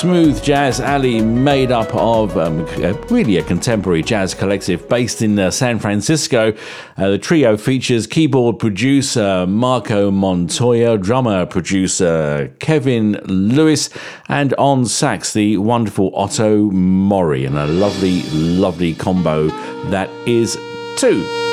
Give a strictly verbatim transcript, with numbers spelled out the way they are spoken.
Smooth Jazz Alley, made up of um, really a contemporary jazz collective based in uh, San Francisco. Uh, the trio features keyboard producer Marco Montoya, drummer producer Kevin Lewis, and on sax the wonderful Otto Mori, and a lovely, lovely combo that is too.